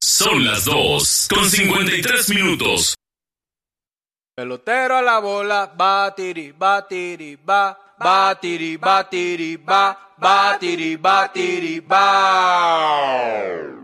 Son las 2:53. Pelotero a la bola, batiri, batiri, ba, batiri, batiri, ba, batiri, batiri, ba.